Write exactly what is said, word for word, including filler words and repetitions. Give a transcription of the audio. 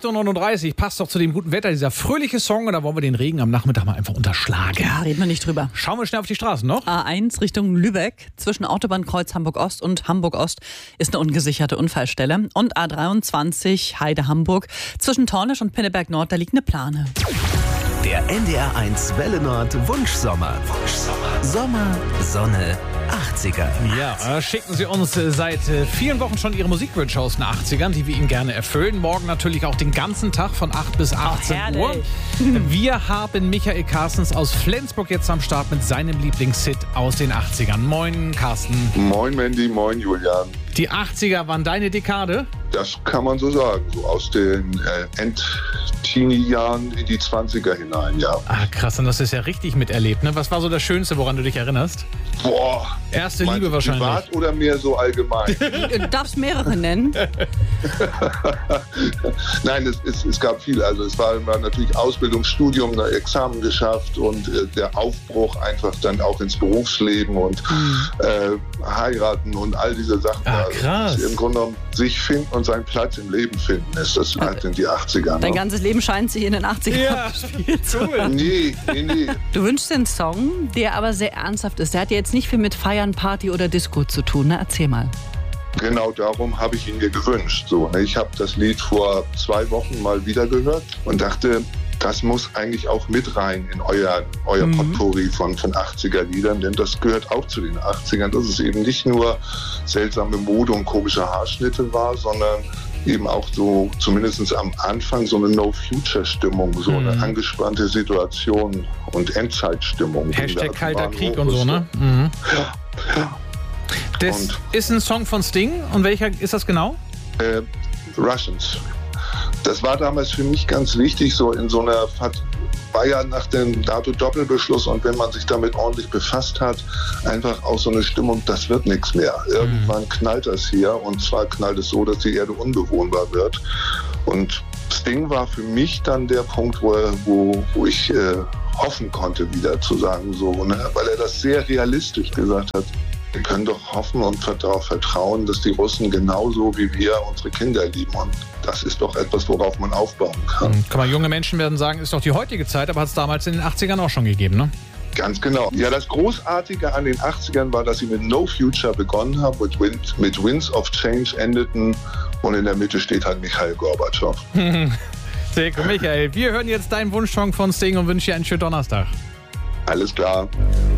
acht Uhr neununddreißig, passt doch zu dem guten Wetter, dieser fröhliche Song. Und da wollen wir den Regen am Nachmittag mal einfach unterschlagen. Ja, reden wir nicht drüber. Schauen wir schnell auf die Straßen noch. A eins Richtung Lübeck, zwischen Autobahnkreuz Hamburg-Ost und Hamburg-Ost ist eine ungesicherte Unfallstelle. Und A dreiundzwanzig Heide-Hamburg, zwischen Tornisch und Pinneberg-Nord, da liegt eine Plane. Der N D R eins Welle Nord Wunschsommer. Wunschsommer. Sommer, Sonne, achtziger. Ja, äh, schicken Sie uns äh, seit äh, vielen Wochen schon Ihre Musikwünsche aus den achtzigern, die wir Ihnen gerne erfüllen. Morgen natürlich auch den ganzen Tag von acht bis achtzehn Uhr. Wir haben Michael Carstens aus Flensburg jetzt am Start mit seinem Lieblingshit aus den achtzigern. Moin, Carsten. Moin, Mandy. Moin, Julian. Die achtziger waren deine Dekade? Das kann man so sagen. So aus den äh, End-Teenie-Jahren in die zwanziger hinein, ja. Ah, krass. Und das ist ja richtig miterlebt, ne? Was war so das Schönste, woran du dich erinnerst? Boah. Erste Liebe wahrscheinlich. Privat oder mehr so allgemein? Du darfst mehrere nennen. Nein, es, es, es gab viel. Also es war, war natürlich Ausbildung, Studium, Examen geschafft und äh, der Aufbruch einfach dann auch ins Berufsleben und äh, heiraten und all diese Sachen. Ah, krass. Also, im Grunde genommen sich finden und seinen Platz im Leben finden ist. Das halt in die achtziger. Dein ne? ganzes Leben scheint sich in den achtzigern Ja, gespielt zu cool. haben. Nee, nee, nee. Du wünschst dir einen Song, der aber sehr ernsthaft ist. Der hat ja jetzt nicht viel mit Feiern, Party oder Disco zu tun. Ne? Erzähl mal. Genau darum habe ich ihn mir gewünscht. So, ne? Ich habe das Lied vor zwei Wochen mal wieder gehört und dachte, das muss eigentlich auch mit rein in euer, euer Mhm. Potpourri von, von achtziger-Liedern, denn das gehört auch zu den achtzigern, dass es eben nicht nur seltsame Mode und komische Haarschnitte war, sondern eben auch so, zumindest am Anfang, so eine No-Future-Stimmung, so Mhm. eine angespannte Situation und Endzeitstimmung. Hashtag kalter Krieg und so, ne? Mhm. Ja, ja. Das Und- ist ein Song von Sting. Und welcher ist das genau? Äh, Russians. Das war damals für mich ganz wichtig, so in so einer, war ja nach dem NATO-Doppelbeschluss und wenn man sich damit ordentlich befasst hat, einfach auch so eine Stimmung, das wird nichts mehr. Irgendwann knallt das hier und zwar knallt es so, dass die Erde unbewohnbar wird. Und Sting war für mich dann der Punkt, wo, wo, wo ich äh, hoffen konnte, wieder zu sagen, so, ne? Weil er das sehr realistisch gesagt hat. Wir können doch hoffen und darauf vertrauen, dass die Russen genauso wie wir unsere Kinder lieben. Und das ist doch etwas, worauf man aufbauen kann. Kann man, junge Menschen werden sagen, ist doch die heutige Zeit, aber hat es damals in den achtzigern auch schon gegeben, ne? Ganz genau. Ja, das Großartige an den achtzigern war, dass sie mit No Future begonnen haben, mit, Wind, mit Winds of Change endeten und in der Mitte steht halt Michail Gorbatschow. Sehr gut, Michael. Wir hören jetzt deinen Wunschsong von Sting und wünschen dir einen schönen Donnerstag. Alles klar.